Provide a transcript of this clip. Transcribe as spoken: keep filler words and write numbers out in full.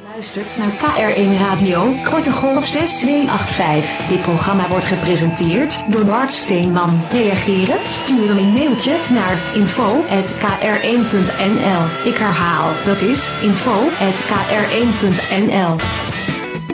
Luistert naar K R één Radio, Korte Golf zes twee acht vijf. Dit programma wordt gepresenteerd door Bart Steenman. Reageren? Stuur een mailtje naar info at k r één punt n l. Ik herhaal, dat is info at k r één punt n l.